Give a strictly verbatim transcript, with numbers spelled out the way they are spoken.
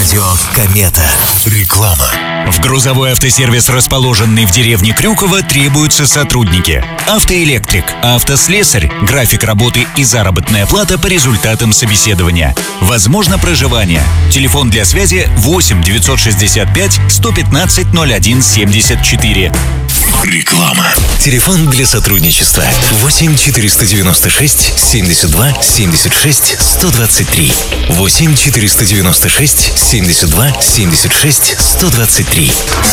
Радио «Комета». Реклама. В грузовой автосервис, расположенный в деревне Крюково, требуются сотрудники. Автоэлектрик, автослесарь, график работы и заработная плата по результатам собеседования. Возможно проживание. Телефон для связи восемь девятьсот шестьдесят пять сто пятнадцать ноль один семьдесят четыре. Реклама. Телефон для сотрудничества восемь четыреста девяносто шесть семьдесят два семьдесят шесть сто двадцать три. восемь четыреста девяносто шесть семьдесят два семьдесят шесть сто двадцать три.